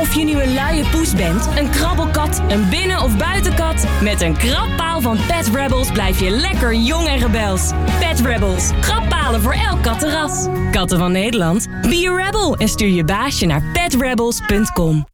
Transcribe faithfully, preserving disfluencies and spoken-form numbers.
Of je nu een luie poes bent, een krabbelkat, een binnen- of buitenkat... met een krabpaal van Pet Rebels blijf je lekker jong en rebels. Pet Rebels. Krabbpalen voor elk kattenras. Katten van Nederland. Be a rebel en stuur je baasje naar pet rebels punt com.